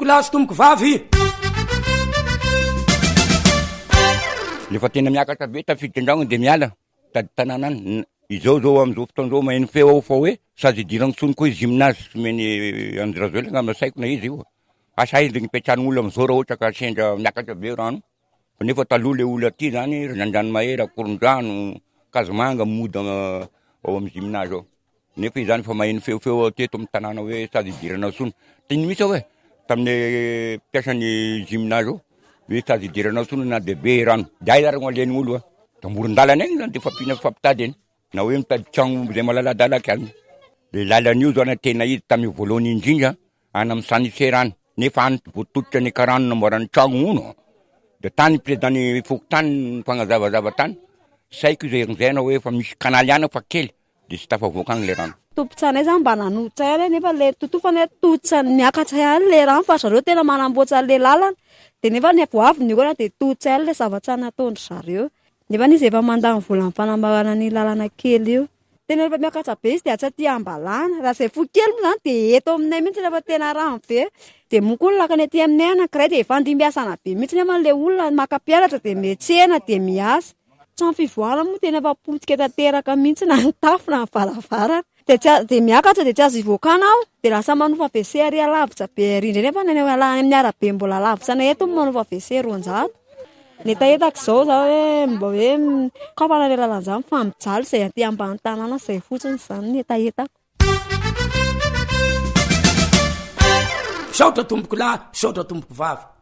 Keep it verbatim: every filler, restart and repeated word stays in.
lahy tomboko vavy. Lefa tena miakatra be tafiditra andragno de miala tady tanàna any. Izao zao amizao fotoan'izao maheno feo ao fa hoe sazy idiragny tsony koa izy gymnase someny Andrazelo angamba saiko na izy io. Asa izy nipetrahan'olo amizao raha ohatra ka sendra miakatra be rano. Fa nefa taloha le olo aty zany Randranomahera, Korondrano, Kazomanga mody ao amin'ny gymnase ao. Nefa izany fa maheno feofeo teto amin'ny tanàna hoe sazy idirana tsony. Tiny misy hoe tamin'ny mpiasan'ny gymnase ao hoe sazy idirana tsony na de be rano. Day zaragno alen'ny olo da moron-dalana egny zany de fampina fampitady eny. Na hoe mitady tragno zay malaladalaka any. Le lalan'io zany tena izy tamin'ny voalohany indrindra any amin'ny Saniserany. Nefa any voatotitra ny karano namboarany tragno uno. De tany président Fokotany fagnazavazava tany. Saiko zay zay hoe fa misy kanaly ana fa kely de tsy tafavoaka agny le rano. Tompontsanay zany mba nanotsay any nefa le totofany totsany miakatsay any le rano fa zareo tena manamboatra le lalana. De nefa ny voaviny koa de totsay le zavatsy nataondry zareo. Nefa izy efa mandany vola amin'ny fanamboarana ny lalana kely io. Tena rehefa miakatra be izy de atsy aty Ambalana. Raha zay fo kely moa zany de eto aminay mihitsy rehefa tena rano be. De moa koa lakany aty aminay anankiray de efa andimbiasana be mihitsy nefa le olona maka-pianatra de miantsena de miasa. Trano fivoarana moa tena efa potika tanteraka mihitsy na ny tafo na ny varavarana. De tsy de miakatra de tsy azo ivokana ao de lasa manofa W C ary alavitra be rindra nefa ny amin'ny arabe mbola lavitra na eto manofa W C roanjato. Netaetako zao zao hoe mba hoe kaopana le lalana zany fa mijaly zay aty ambany tanàna zay fotsiny zany netaetako. Saotra tomboko lahy, saotra tomboko vavy.